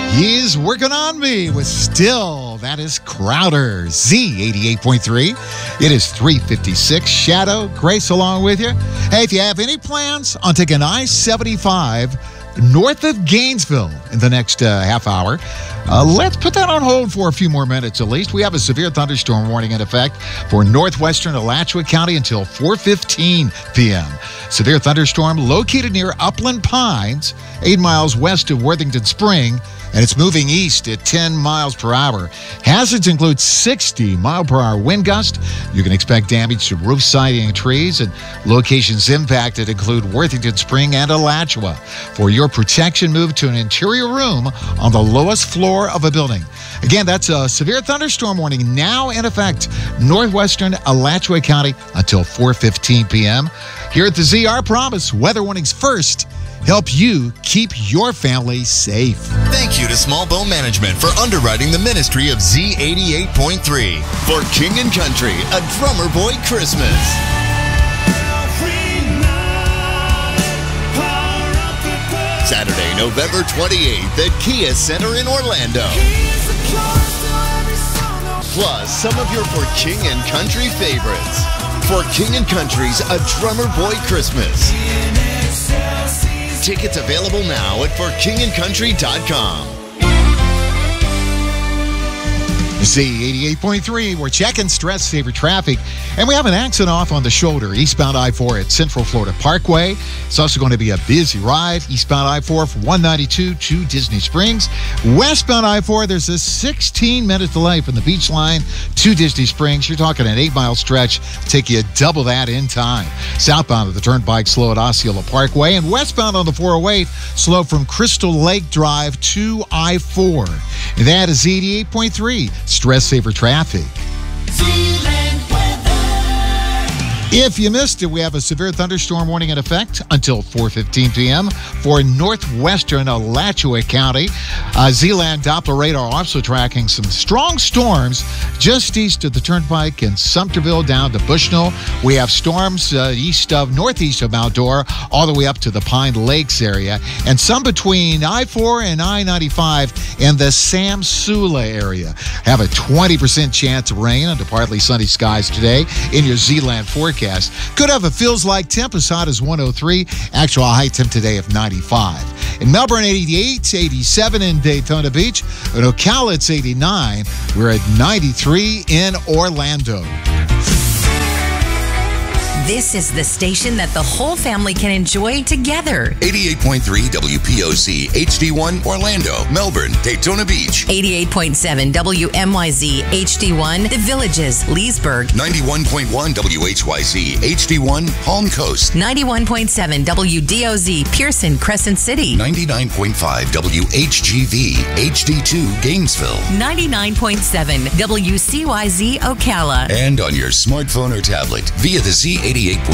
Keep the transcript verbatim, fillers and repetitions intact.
He's working on me with Still. That is Crowder. Z eighty-eight point three. It is three fifty-six. Shadow, Grace along with you. Hey, if you have any plans on taking I seventy-five north of Gainesville in the next uh, half hour, uh, let's put that on hold for a few more minutes at least. We have a severe thunderstorm warning in effect for northwestern Alachua County until four fifteen p.m. Severe thunderstorm located near Upland Pines, eight miles west of Worthington Spring, and it's moving east at ten miles per hour. Hazards include sixty mile per hour wind gust. You can expect damage to roof siding and trees, and locations impacted include Worthington Spring and Alachua. For your protection, move to an interior room on the lowest floor of a building. Again, that's a severe thunderstorm warning now in effect, northwestern Alachua County until four fifteen p.m. Here at the Z, our promise, weather warnings first, help you keep your family safe. Thank you to Small Bone Management for underwriting the ministry of Z eighty-eight point three. For King and Country, a Drummer Boy Christmas. Saturday, November twenty-eighth at Kia Center in Orlando. Plus, some of your For King and Country favorites. For King and Country's A Drummer Boy Christmas. Tickets available now at for king and country dot com. Z eighty-eight point three, we're checking stress saver traffic, and we have an accident off on the shoulder, eastbound I four at Central Florida Parkway. It's also going to be a busy ride, eastbound I four from one ninety-two to Disney Springs. Westbound I four, there's a sixteen minute delay from the beach line to Disney Springs. You're talking an eight mile stretch, take you double that in time. Southbound of the Turnpike, slow at Osceola Parkway, and westbound on the four oh eight, slow from Crystal Lake Drive to I four. And that is Z eighty-eight point three. Stress saver traffic. If you missed it, we have a severe thunderstorm warning in effect until four fifteen p.m. for northwestern Alachua County. Uh, Z-Land Doppler radar also tracking some strong storms just east of the Turnpike in Sumterville down to Bushnell. We have storms uh, east of, northeast of Mount Dora, all the way up to the Pine Lakes area, and some between I four and I ninety-five in the Sam Sula area. Have a twenty percent chance of rain under partly sunny skies today in your Z-Land forecast. Could have a feels like temp as hot as one oh three. Actual high temp today of ninety-five. In Melbourne, eighty-eight, eighty-seven in Daytona Beach. In Ocala, it's eighty-nine. We're at ninety-three in Orlando. This is the station that the whole family can enjoy together. eighty-eight point three W P O C H D one Orlando, Melbourne, Daytona Beach. eighty-eight point seven W M Y Z H D one The Villages, Leesburg. ninety-one point one W H Y Z H D one Palm Coast. ninety-one point seven W D O Z Pearson, Crescent City. ninety-nine point five W H G V H D two Gainesville. ninety-nine point seven W C Y Z Ocala. And on your smartphone or tablet via the Z eighty-eight point